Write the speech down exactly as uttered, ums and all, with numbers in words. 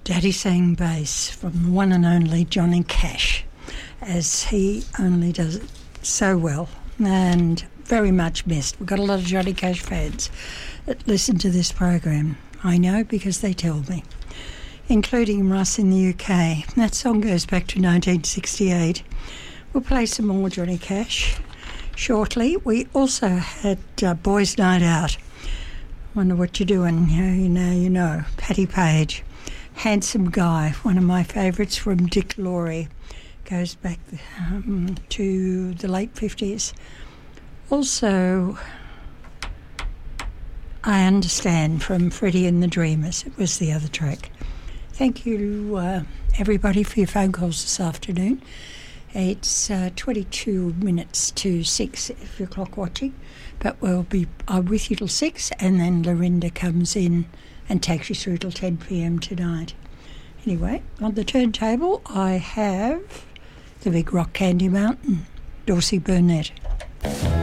Daddy Sang Bass from the one and only Johnny Cash, as he only does it so well and very much missed. We've got a lot of Johnny Cash fans that listen to this program. I know because they tell me, including Russ in the U K. That song goes back to nineteen sixty-eight. We'll play some more Johnny Cash shortly. We also had uh, Boys Night Out. Wonder what you're doing. You know, you know, you know. Patty Page. Handsome Guy, one of my favourites from Dick Laurie. Goes back um, to the late fifties. Also, I Understand from Freddie and the Dreamers. It was the other track. Thank you, uh, everybody, for your phone calls this afternoon. It's uh, twenty-two minutes to six if you're clock watching, but we'll be uh, with you till six, and then Lorinda comes in and takes you through till ten p.m. tonight. Anyway, on the turntable, I have the big rock Candy Mountain, Dorsey Burnett.